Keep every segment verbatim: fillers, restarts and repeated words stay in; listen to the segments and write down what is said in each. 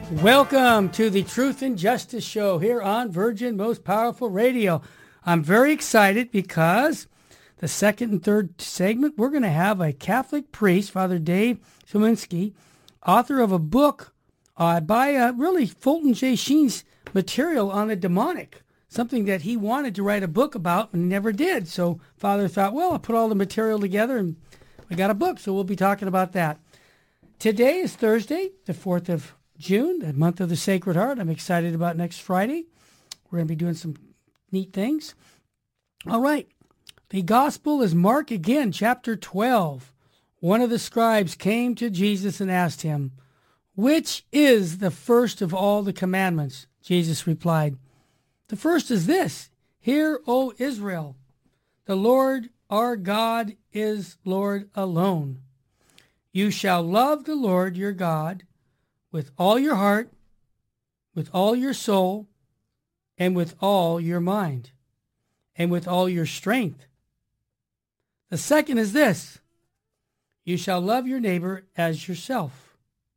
Welcome to the Truth and Justice Show here on Virgin Most Powerful Radio. I'm very excited because the second and third segment, we're going to have a Catholic priest, Father Dave Tominski, author of a book uh, by uh, really Fulton J. Sheen's material on the demonic, something that he wanted to write a book about and never did. So Father thought, well, I'll put all the material together and we got a book, so we'll be talking about that. Today is Thursday, the fourth of June, the month of the Sacred Heart. I'm excited about next Friday. We're going to be doing some neat things. All right. The gospel is Mark again, chapter twelve. One of the scribes came to Jesus and asked him, "Which is the first of all the commandments?" Jesus replied, "The first is this, Hear, O Israel, the Lord our God is Lord alone. You shall love the Lord your God with all your heart, with all your soul, and with all your mind, and with all your strength. The second is this, you shall love your neighbor as yourself.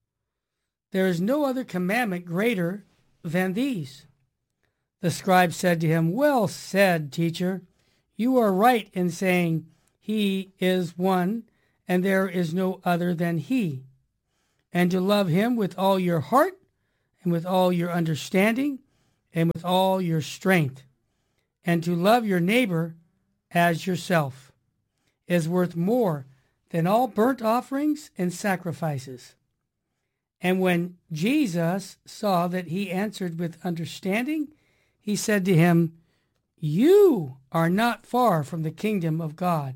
There is no other commandment greater than these." The scribe said to him, "Well said, teacher. You are right in saying he is one, and there is no other than he. And to love him with all your heart, and with all your understanding, and with all your strength, and to love your neighbor as yourself, is worth more than all burnt offerings and sacrifices." And when Jesus saw that he answered with understanding, he said to him, "You are not far from the kingdom of God."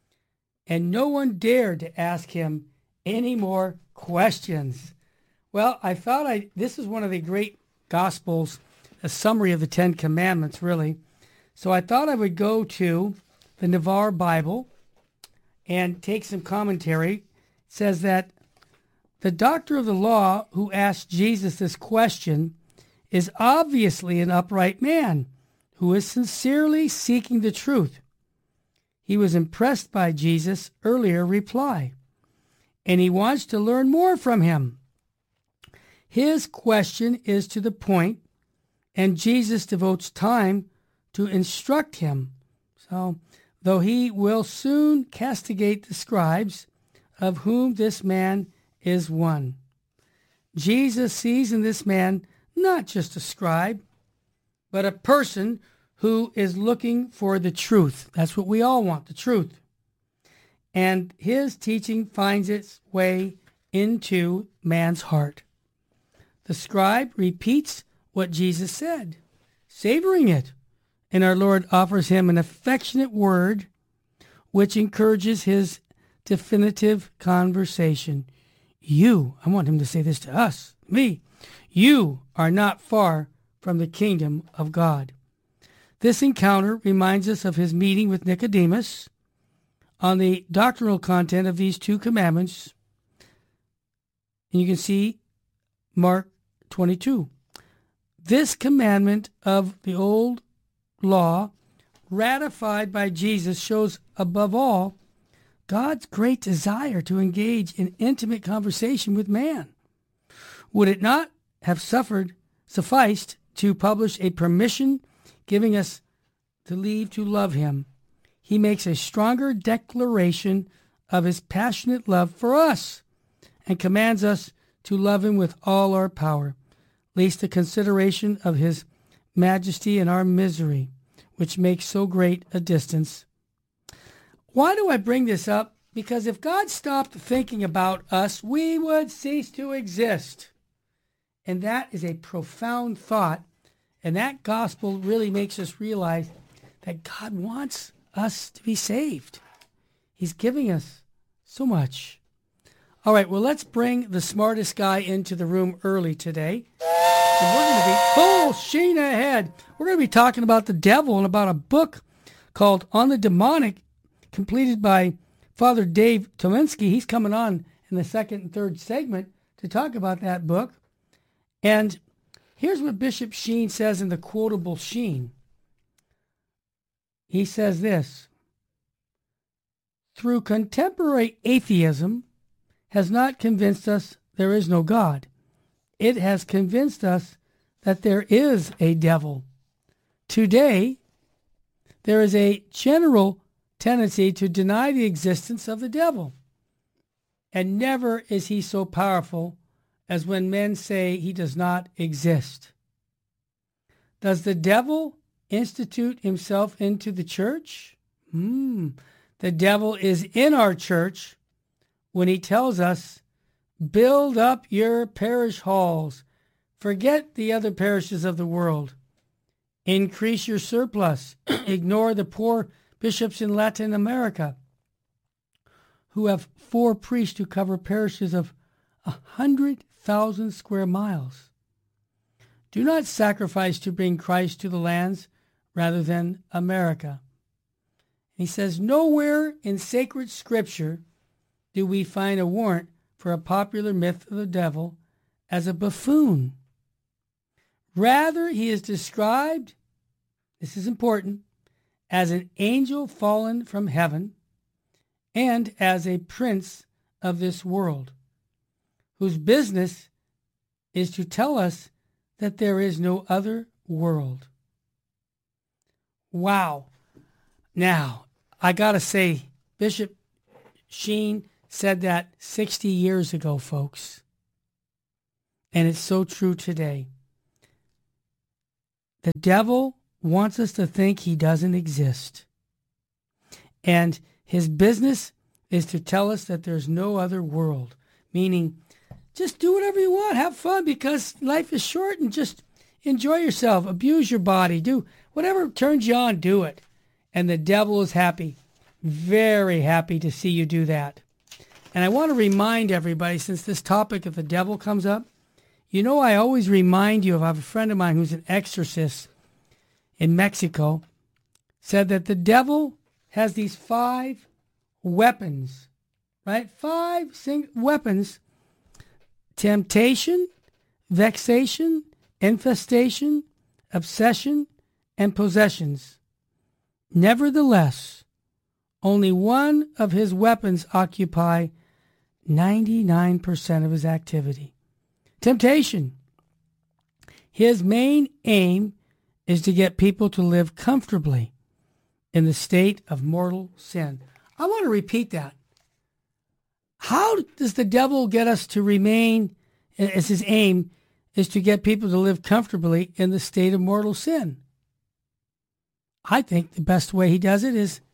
And no one dared to ask him any more questions. Well, I thought I this is one of the great Gospels, a summary of the Ten Commandments, really. So I thought I would go to the Navarre Bible and take some commentary. It says that the doctor of the law who asked Jesus this question is obviously an upright man who is sincerely seeking the truth. He was impressed by Jesus' earlier reply, and he wants to learn more from him. His question is to the point, and Jesus devotes time to instruct him. So, though he will soon castigate the scribes, of whom this man is one. Jesus sees in this man not just a scribe, but a person who is looking for the truth. That's what we all want, the truth. And his teaching finds its way into man's heart. The scribe repeats what Jesus said, savoring it, and our Lord offers him an affectionate word which encourages his definitive conversation. You, I want him to say this to us, me, you are not far from the kingdom of God. This encounter reminds us of his meeting with Nicodemus on the doctrinal content of these two commandments. And you can see Mark twenty-two. This commandment of the old law, ratified by Jesus, shows above all God's great desire to engage in intimate conversation with man. Would it not have suffered, sufficed to publish a permission giving us to leave to love him? He makes a stronger declaration of his passionate love for us and commands us to love him with all our power, lest the consideration of his majesty and our misery, which makes so great a distance. Why do I bring this up? Because if God stopped thinking about us, we would cease to exist. And that is a profound thought. And that gospel really makes us realize that God wants us to be saved. He's giving us so much. All right, well, let's bring the smartest guy into the room early today. And we're going to be full sheen ahead. We're going to be talking about the devil and about a book called On the Demonic, completed by Father Dave Tominski. He's coming on in the second and third segment to talk about that book. And here's what Bishop Sheen says in the quotable Sheen. He says this: "Through contemporary atheism has not convinced us there is no God. it has convinced us that there is a devil. Today, there is a general tendency to deny the existence of the devil. And never is he so powerful as when men say he does not exist. Does the devil institute himself into the church? Hmm. The devil is in our church when he tells us, build up your parish halls. Forget the other parishes of the world. Increase your surplus. Ignore the poor bishops in Latin America who have four priests who cover parishes of a hundred thousand square miles. Do not sacrifice to bring Christ to the lands rather than America. He says, nowhere in sacred scripture do we find a warrant for a popular myth of the devil as a buffoon. Rather, he is described, this is important, as an angel fallen from heaven and as a prince of this world, whose business is to tell us that there is no other world. Wow. Now, I got to say, Bishop Sheen said that sixty years ago, folks. And it's so true today. The devil wants us to think he doesn't exist. And his business is to tell us that there's no other world. Meaning, just do whatever you want. Have fun because life is short and just enjoy yourself. Abuse your body. Do whatever turns you on, do it. And the devil is happy. Very happy to see you do that. And I want to remind everybody, since this topic of the devil comes up, you know, I always remind you of, I have a friend of mine who's an exorcist in Mexico, said that the devil has these five weapons, right? Five sing- weapons: temptation, vexation, infestation, obsession, and possessions. Nevertheless, only one of his weapons occupy ninety-nine percent of his activity. Temptation. His main aim is to get people to live comfortably in the state of mortal sin. I want to repeat that. How does the devil get us to remain, as his aim is to get people to live comfortably in the state of mortal sin? I think the best way he does it is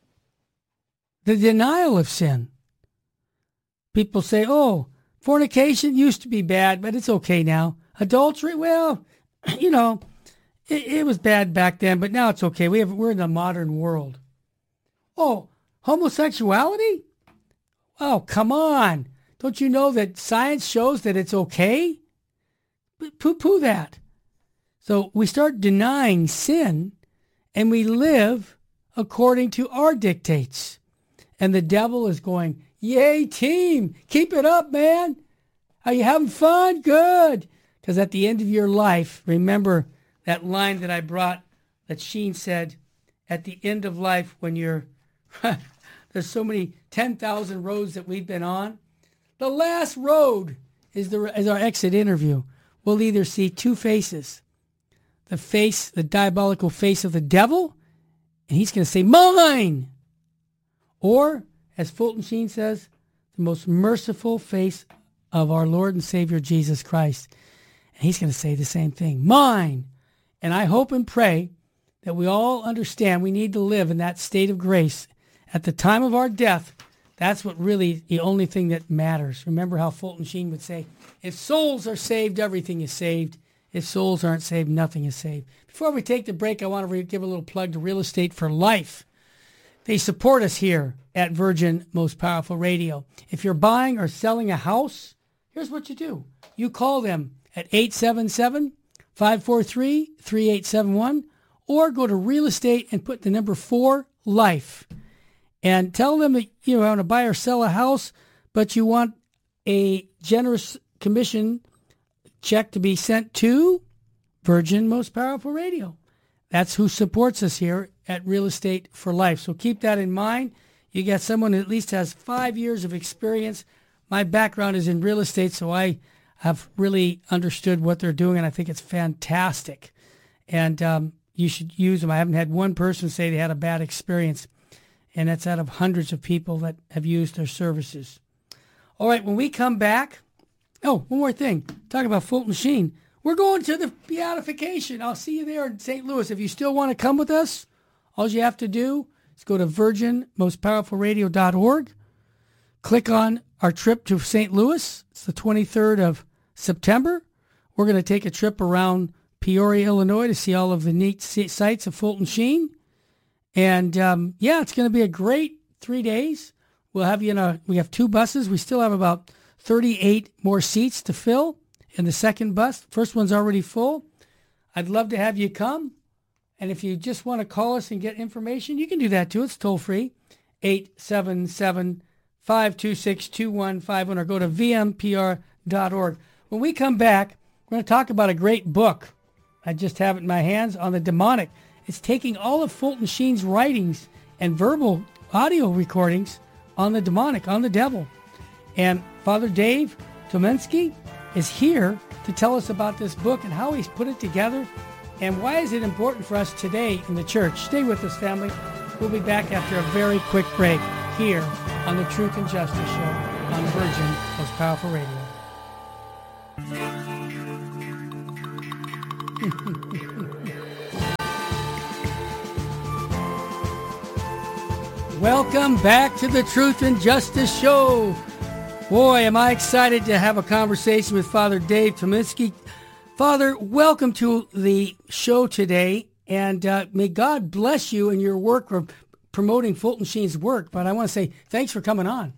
the denial of sin. People say, oh, fornication used to be bad, but it's okay now. Adultery, well, you know, it, it was bad back then, but now it's okay. We have, we're in the modern world. Oh, homosexuality? Oh, come on. Don't you know that science shows that it's okay? Poo-poo that. So we start denying sin, and we live according to our dictates. And the devil is going, yay, team, keep it up, man. Are you having fun? Good. Because at the end of your life, remember that line that I brought that Sheen said, at the end of life when you're, there's so many ten thousand roads that we've been on. The last road is, the, is our exit interview. We'll either see two faces. The face, the diabolical face of the devil, and he's going to say, mine. Or, as Fulton Sheen says, the most merciful face of our Lord and Savior Jesus Christ. And he's going to say the same thing, mine. And I hope and pray that we all understand we need to live in that state of grace. At the time of our death, that's what really the only thing that matters. Remember how Fulton Sheen would say, if souls are saved, everything is saved. If souls aren't saved, nothing is saved. Before we take the break, I want to re- give a little plug to Real Estate for Life. They support us here at Virgin Most Powerful Radio. If you're buying or selling a house, here's what you do. You call them at eight seven seven, five four three, three eight seven one or go to Real Estate and put the number four, Life. And tell them that you want to buy or sell a house, but you want a generous commission check to be sent to Virgin Most Powerful Radio. That's who supports us here at Real Estate for Life. So keep that in mind. You got someone who at least has five years of experience. My background is in real estate, so I, have really understood what they're doing, and I think it's fantastic. And um, you should use them. I haven't had one person say they had a bad experience, and that's out of hundreds of people that have used their services. All right, when we come back, oh, one more thing. Talking about Fulton Sheen. We're going to the beatification. I'll see you there in Saint Louis. If you still want to come with us, all you have to do is go to virgin most powerful radio dot org. Click on our trip to Saint Louis. It's the twenty-third of September. We're going to take a trip around Peoria, Illinois to see all of the neat sights of Fulton Sheen. And um, yeah, it's going to be a great three days. We'll have you in a, we have two buses. We still have about thirty-eight more seats to fill in the second bus. First one's already full. I'd love to have you come. And if you just want to call us and get information, you can do that too. It's toll free, eight seven seven, five two six, two one five one, or go to v m p r dot org. When we come back, we're going to talk about a great book. I just have it in my hands on the demonic. It's taking all of Fulton Sheen's writings and verbal audio recordings on the demonic, on the devil. And Father Dave Tominski is here to tell us about this book and how he's put it together and why is it important for us today in the church. Stay with us, family. We'll be back after a very quick break here on the Truth and Justice Show on Virgin Most Powerful Radio. Welcome back to the Truth and Justice Show. Boy, am I excited to have a conversation with Father Dave Tominski. Father, welcome to the show today, and uh, may God bless you in your work of promoting Fulton Sheen's work. But I want to say thanks for coming on.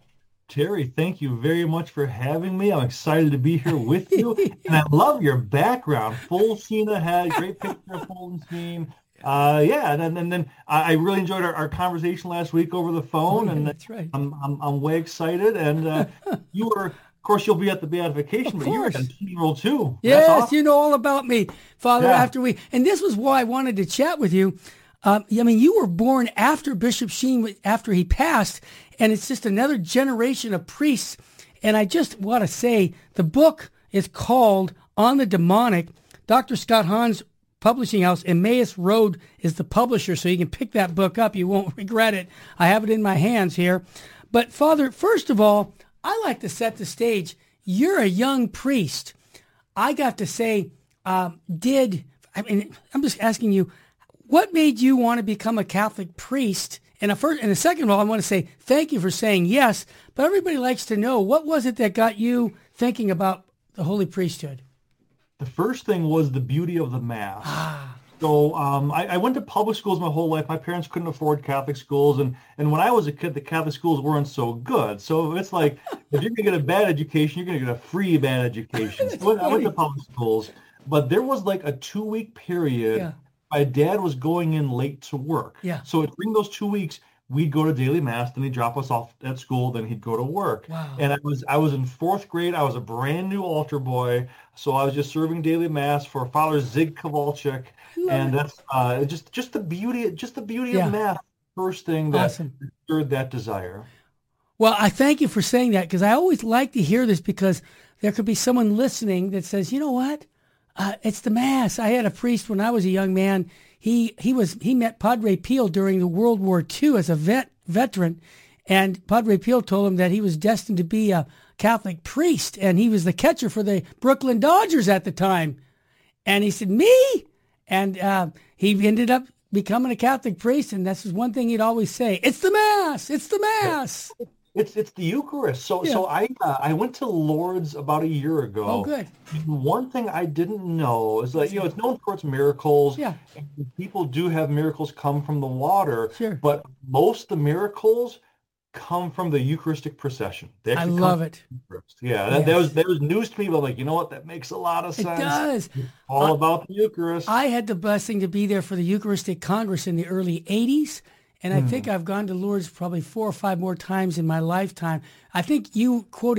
Terry, thank you very much for having me. I'm excited to be here with you, and I love your background. Full Sheen ahead, great picture of Fulton Sheen. Uh, yeah, and then and then I really enjoyed our, our conversation last week over the phone, oh, yeah, and that's right. I'm I'm I'm way excited. And uh, you were, of course, you'll be at the beatification, of but you're a ten-year-old too. Yes, awesome. You know all about me, Father. Yeah. After we, and this was why I wanted to chat with you. Um, I mean, you were born after Bishop Sheen, after he passed, and it's just another generation of priests. And I just want to say the book is called On the Demonic. Doctor Scott Hahn's publishing house, Emmaus Road, is the publisher, so you can pick that book up. You won't regret it. I have it in my hands here. But Father, first of all, I like to set the stage. You're a young priest. I got to say, um, did, I mean, I'm just asking you, what made you want to become a Catholic priest? And a first, and a second of all, I want to say thank you for saying yes, but everybody likes to know, what was it that got you thinking about the holy priesthood? The first thing was the beauty of the Mass. Ah. So um, I, I went to public schools my whole life. My parents couldn't afford Catholic schools. And, and when I was a kid, the Catholic schools weren't so good. So it's like, if you're going to get a bad education, you're going to get a free bad education. So I went, I went to public schools. But there was like a two-week period. Yeah. My dad was going in late to work. Yeah. So during those two weeks, we'd go to daily Mass, then he'd drop us off at school, then he'd go to work. Wow. And I was I was in fourth grade. I was a brand new altar boy. So I was just serving daily Mass for Father Zig Kowalczyk. And that's uh, just just the beauty, just the beauty Yeah. of Mass. First thing that Awesome. stirred that desire. Well, I thank you for saying that, because I always like to hear this, because there could be someone listening that says, you know what? Uh, it's the Mass. I had a priest when I was a young man. He he was he met Padre Pio during the World War Two as a vet veteran, and Padre Pio told him that he was destined to be a Catholic priest, and he was the catcher for the Brooklyn Dodgers at the time. And he said, me? And uh, he ended up becoming a Catholic priest, and that's one thing he'd always say: "It's the Mass. It's the Mass." It's it's the Eucharist. So Yeah. so I uh, I went to Lourdes about a year ago. Oh, good. One thing I didn't know is that, you know, it's known for its miracles. Yeah. And people do have miracles come from the water. Sure. But most of the miracles come from the Eucharistic procession. They I actually love come it. from the Eucharist. Yeah, that, that Yes. was that was news to me, but like, you know what? That makes a lot of It sense. does. It's all I- about the Eucharist. I had the blessing to be there for the Eucharistic Congress in the early eighties, and I think I've gone to Lourdes probably four or five more times in my lifetime. I think you quoted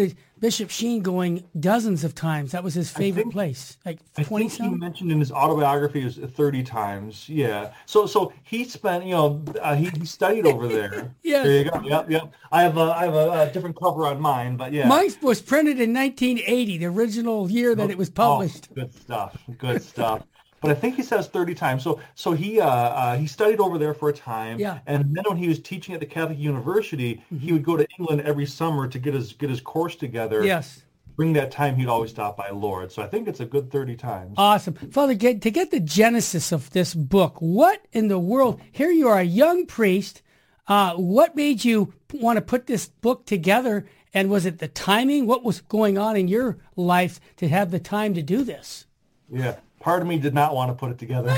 Bishop Sheen going dozens of times. That was his favorite think, place, like I twenty think he some. mentioned in his autobiography it was thirty times. Yeah. So so he spent, you know, uh, he, he studied over there. Yes. There you go. Yep, yep. I have a I have a, a different cover on mine, but yeah. Mine was printed in nineteen eighty, the original year that it was published. Oh, good stuff. Good stuff. But I think he says thirty times. So so he uh, uh, he studied over there for a time. Yeah. And then when he was teaching at the Catholic University, mm-hmm. he would go to England every summer to get his get his course together. Yes. Bring that time, he'd always stop by Lord. So I think it's a good thirty times. Awesome. Father, get, to get the genesis of this book, what in the world, here you are, a young priest. Uh, what made you want to put this book together? And was it the timing? What was going on in your life to have the time to do this? Yeah. Part of me did not want to put it together.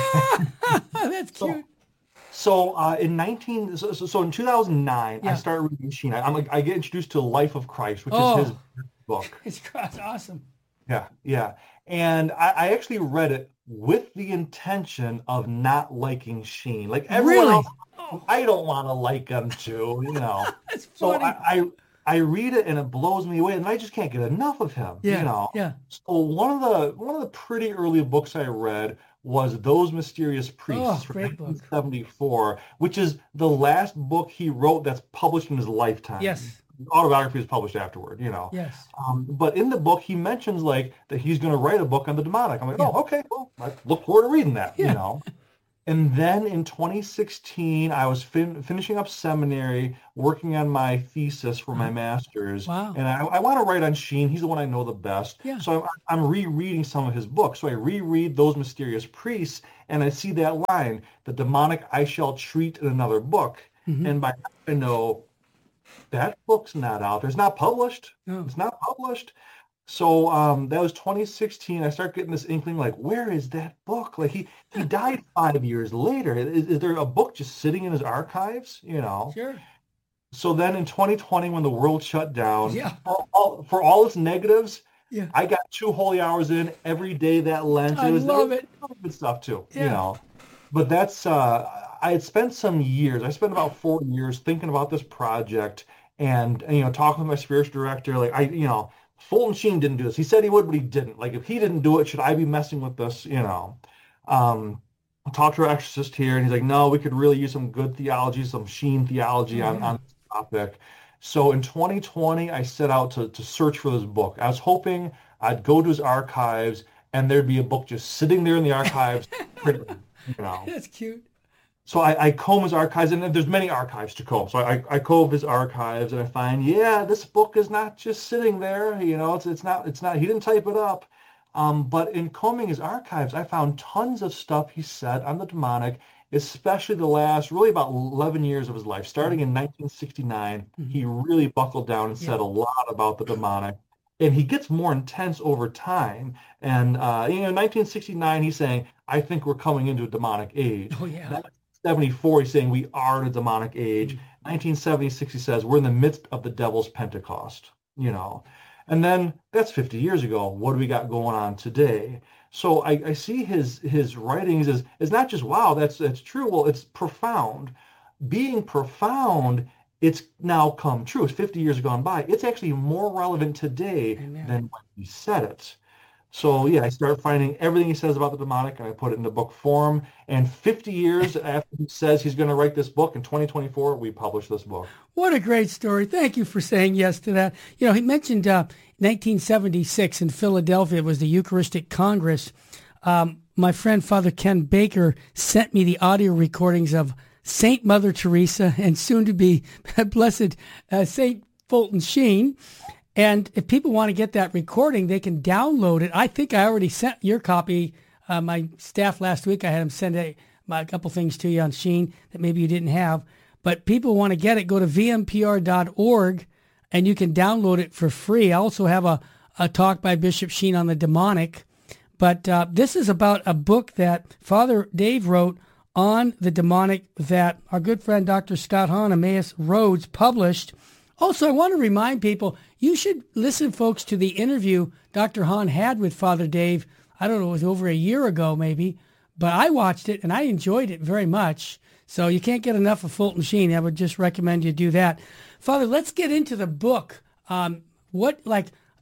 That's cute. So, so uh, in nineteen, so, so in two thousand nine, yeah. I started reading Sheen. I, I'm like, I get introduced to Life of Christ, which oh, is his book. It's awesome. Yeah, yeah. And I, I actually read it with the intention of not liking Sheen. Like everyone really? else, oh. I don't want to like him too, you know. That's So funny. I, I I read it and it blows me away, and I just can't get enough of him. Yeah, you know. Yeah. So one of the one of the pretty early books I read was Those Mysterious Priests oh, from great nineteen seventy-four, book. Which is the last book he wrote that's published in his lifetime. Yes. The autobiography was published afterward, you know. Yes. Um, but in the book, he mentions like that he's going to write a book on the demonic. I'm like, yeah. oh, okay, well, I look forward to reading that, yeah. you know. And then in twenty sixteen, I was fin- finishing up seminary, working on my thesis for my master's. Wow. And I, I want to write on Sheen. He's the one I know the best. Yeah. So I'm, I'm rereading some of his books. So I reread Those Mysterious Priests, and I see that line, the demonic I shall treat in another book. Mm-hmm. And by that I know that book's not out there. It's not published. No. It's not published. So um, that was twenty sixteen. I start getting this inkling, like, where is that book? Like, he, he died five years later. Is, is there a book just sitting in his archives? You know? Sure. So then in twenty twenty, when the world shut down, yeah. for, all, for all its negatives, yeah. I got two holy hours in every day that Lent. I it was, love was it. Good stuff, too, yeah. you know? But that's, uh, I had spent some years, I spent about four years thinking about this project and, you know, talking with my spiritual director, like, I, you know, Fulton Sheen didn't do this. He said he would, but he didn't. Like, if he didn't do it, should I be messing with this? You know, um, I talked to our exorcist here, and he's like, no, we could really use some good theology, some Sheen theology mm-hmm. on, on this topic. So in twenty twenty, I set out to, to search for this book. I was hoping I'd go to his archives, and there'd be a book just sitting there in the archives, printed, you know. That's cute. So I, I comb his archives, and there's many archives to comb. So I, I comb his archives, and I find, yeah, this book is not just sitting there. You know, it's it's not it's not. He didn't type it up. Um, but in combing his archives, I found tons of stuff he said on the demonic, especially the last really about eleven years of his life, starting in nineteen sixty-nine. Mm-hmm. He really buckled down and yeah. said a lot about the demonic. And he gets more intense over time. And, uh, you know, in nineteen sixty-nine, he's saying, I think we're coming into a demonic age. Oh, yeah. That, seventy-four, he's saying we are in a demonic age. Mm-hmm. nineteen seventy-six, he says, we're in the midst of the devil's Pentecost, you know. And then that's fifty years ago. What do we got going on today? So I, I see his his writings as, as not just, wow, that's that's true. Well, it's profound. Being profound, it's now come true. It's fifty years gone by. It's actually more relevant today Amen. Than when he said it. So, yeah, I start finding everything he says about the demonic, and I put it into book form. And fifty years after he says he's going to write this book, in twenty twenty-four, we publish this book. What a great story. Thank you for saying yes to that. You know, he mentioned uh, nineteen seventy-six in Philadelphia was the Eucharistic Congress. Um, my friend, Father Ken Baker, sent me the audio recordings of Saint Mother Teresa and soon-to-be Blessed uh, Saint Fulton Sheen. And if people want to get that recording, they can download it. I think I already sent your copy. Uh, my staff last week, I had them send a, a couple things to you on Sheen that maybe you didn't have. But people want to get it, go to v m p r dot org, and you can download it for free. I also have a, a talk by Bishop Sheen on the demonic. But uh, this is about a book that Father Dave wrote on the demonic that our good friend Doctor Scott Hahn, Emmaus Roads, published. Also, I want to remind people, you should listen, folks, to the interview Doctor Hahn had with Father Dave. I don't know, it was over a year ago maybe, but I watched it and I enjoyed it very much. So you can't get enough of Fulton Sheen. I would just recommend you do that. Father, let's get into the book. Um, what, like,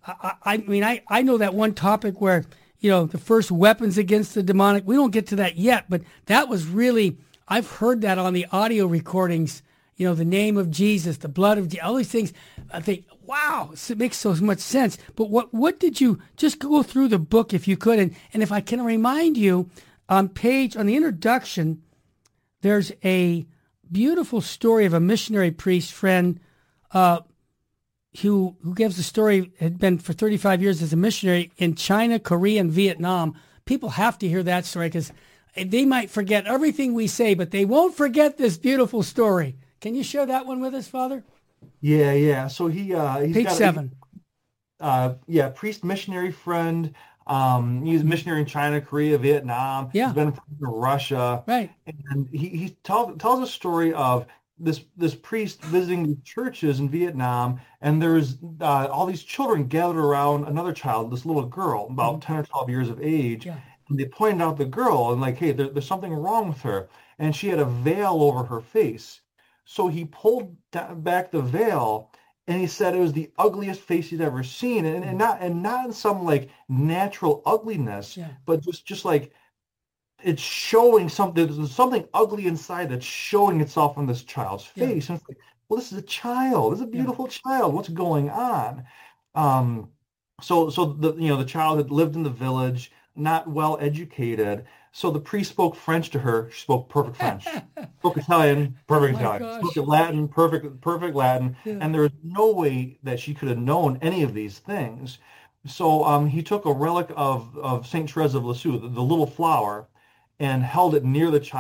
I, I mean, I, I know that one topic where, you know, the first weapons against the demonic, we don't get to that yet, but that was really, I've heard that on the audio recordings, you know, the name of Jesus, the blood of Jesus, all these things. I think, wow, it makes so much sense. But what, what did you, just go through the book if you could, and, and if I can remind you, on page, on the introduction, there's a beautiful story of a missionary priest friend uh, who who gives the story, had been for thirty-five years as a missionary in China, Korea, and Vietnam. People have to hear that story because they might forget everything we say, but they won't forget this beautiful story. Can you share that one with us, Father? Yeah, yeah. So he uh, he's Page got seven. A, uh, yeah, priest missionary friend. Um, he's a missionary in China, Korea, Vietnam. Yeah. He's been in Russia. Right. And he, he tell, tells a story of this this priest visiting churches in Vietnam, and there's uh, all these children gathered around another child, this little girl, about mm-hmm. ten or twelve years of age. Yeah. And they pointed out the girl and like, hey, there, there's something wrong with her. And she had a veil over her face. So he pulled back the veil, and he said it was the ugliest face he'd ever seen, and, and not and not in some like natural ugliness, yeah. but just just like it's showing something. There's something ugly inside that's showing itself on this child's face. Yeah. And it's like, well, this is a child. This is a beautiful yeah. child. What's going on? Um, so so the you know the child had lived in the village, not well educated. So the priest spoke French to her. She spoke perfect French. Spoke Italian, perfect oh Italian. Gosh. Spoke Latin, perfect, perfect Latin. Yeah. And there was no way that she could have known any of these things. So um, he took a relic of, of Saint Therese of Lisieux, the, the little flower, and held it near the child.